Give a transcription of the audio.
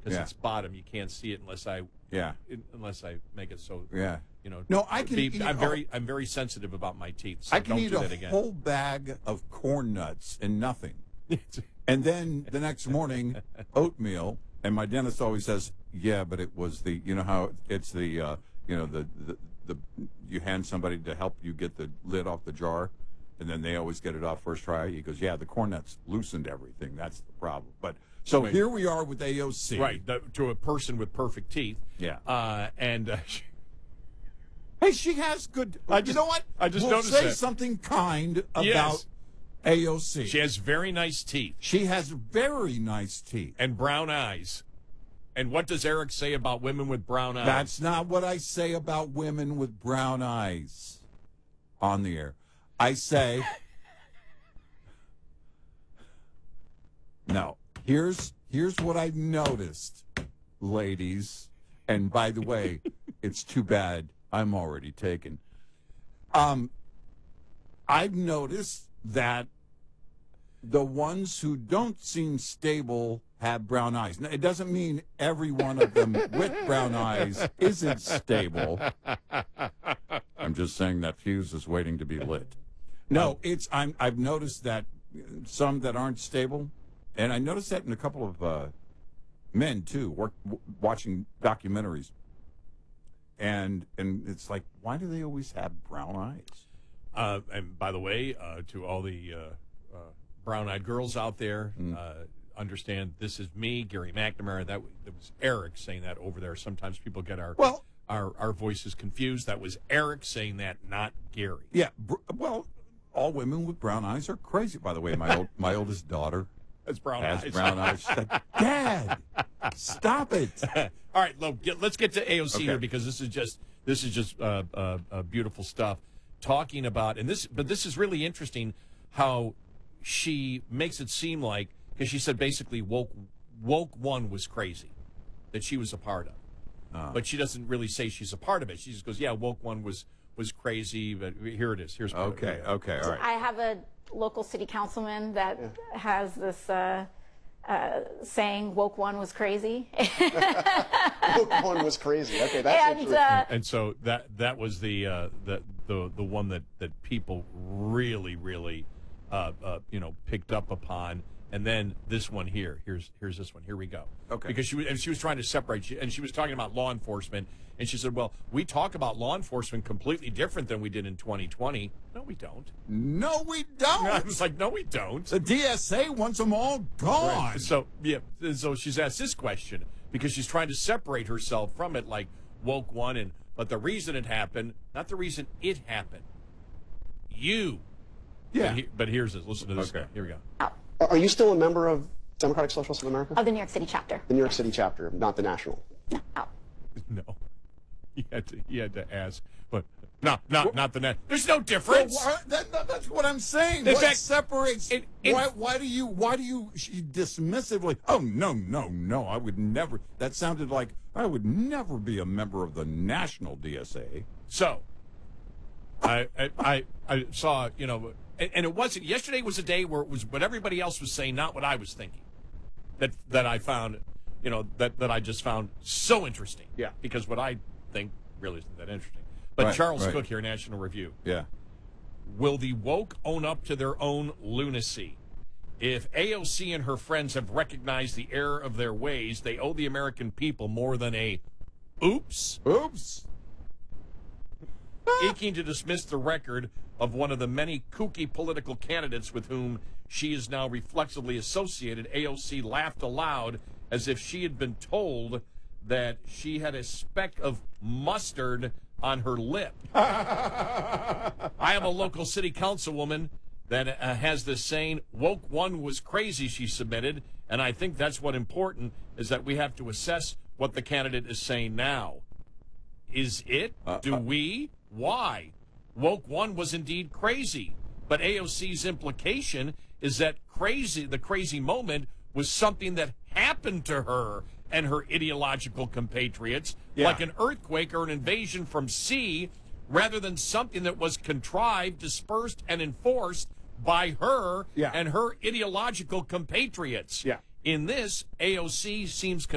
because it's bottom. You can't see it unless I make it so. Yeah. No, I can. I'm very sensitive about my teeth. So I can don't eat do that again. whole bag of corn nuts and nothing, and then the next morning oatmeal. And my dentist always says, "Yeah, but it was the how it's the the you hand somebody to help you get the lid off the jar, and then they always get it off first try." He goes, "Yeah, the corn nuts loosened everything. That's the problem." But so here we are with AOC, right? To a person with perfect teeth. Yeah, Hey, she has good. You know what? I just noticed say that. something kind about AOC. She has very nice teeth. She has very nice teeth. And brown eyes. And what does Eric say about women with brown eyes? That's not what I say about women with brown eyes on the air. I say, no, here's what I've noticed, ladies. And by the way, it's too bad I'm already taken. I've noticed that the ones who don't seem stable have brown eyes. Now, it doesn't mean every one of them with brown eyes isn't stable. I'm just saying that fuse is waiting to be lit. No, I've noticed that some that aren't stable, and I noticed that in a couple of men too, watching documentaries. And it's like, why do they always have brown eyes? And by the way, to all the brown-eyed girls out there, understand this is me, Gary McNamara. That was Eric saying that over there. Sometimes people get our voices confused. That was Eric saying that, not Gary. Yeah. Well, all women with brown eyes are crazy. By the way, my oldest daughter has brown eyes. She's like, Dad, stop it. All right, let's get to AOC here, because this is just beautiful stuff. Talking about but this is really interesting how she makes it seem like, because she said basically woke one was crazy, that she was a part of, but she doesn't really say she's a part of it. She just goes, yeah, woke one was crazy, but here it is. Here's okay, all right. I have a local city councilman that has this saying, woke one was crazy. Woke one was crazy. Okay, that's interesting. And so that was the one that people really picked up upon. And then this one here. Here's this one. Here we go. Okay. Because she was trying to separate, and she was talking about law enforcement, and she said, "Well, we talk about law enforcement completely different than we did in 2020." No, we don't. No, we don't. I was like, no, we don't. The DSA wants them all gone. Right. So she's asked this question because she's trying to separate herself from it, like woke one, but the reason it happened, not the reason it happened. You. Yeah. But here's this. Listen to this. Okay. Here we go. Are you still a member of Democratic Socialists of America? Of the New York City chapter. The New York City chapter, not the national. No. No. He had to ask, but not the net. There's no difference. Well, that's what I'm saying. In What fact, separates? Why do you she dismissively? Oh no! I would never. That sounded like I would never be a member of the national DSA. So, I saw, and it wasn't. Yesterday was a day where it was what everybody else was saying, not what I was thinking. That I found, that I just found so interesting. Yeah. Because what I think really isn't that interesting. But Right, Charles right. Cook here, National Review. Yeah. Will the woke own up to their own lunacy? If AOC and her friends have recognized the error of their ways, they owe the American people more than a oops. Oops. Eking to dismiss the record of one of the many kooky political candidates with whom she is now reflexively associated, AOC laughed aloud as if she had been told that she had a speck of mustard on her lip. I have a local city councilwoman that has this saying, woke one was crazy, she submitted, and I think that's what important is that we have to assess what the candidate is saying now. Is it? Do we? Why? Woke one was indeed crazy, but AOC's implication is that the crazy moment was something that happened to her and her ideological compatriots, like an earthquake or an invasion from sea, rather than something that was contrived, dispersed, and enforced by her and her ideological compatriots. Yeah. In this, AOC seems